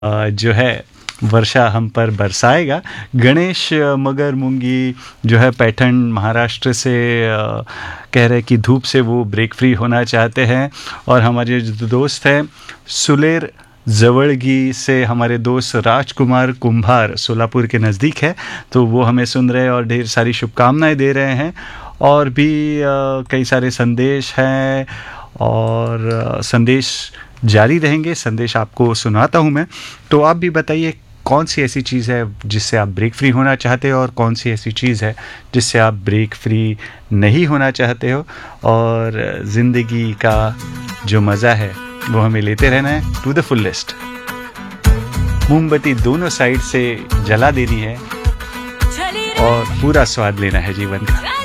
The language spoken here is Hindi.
जो है वर्षा हम पर बरसाएगा। गणेश मगर मुंगी जो है पैठण महाराष्ट्र से कह रहे कि धूप से वो ब्रेक फ्री होना चाहते हैं। और हमारे जो दोस्त हैं सुलेर जवड़गी से हमारे दोस्त राजकुमार कुंभार सोलापुर के नज़दीक है, तो वो हमें सुन रहे हैं और ढेर सारी शुभकामनाएं दे रहे हैं। और भी कई सारे संदेश हैं और संदेश जारी रहेंगे, संदेश आपको सुनाता हूँ मैं। तो आप भी बताइए कौन सी ऐसी चीज़ है जिससे आप ब्रेक फ्री होना चाहते हो और कौन सी ऐसी चीज़ है जिससे आप ब्रेक फ्री नहीं होना चाहते हो। और ज़िंदगी का जो मज़ा है वो हमें लेते रहना है टू द फुलेस्ट। मोमबत्ती दोनों साइड से जला देनी है और पूरा स्वाद लेना है जीवन का।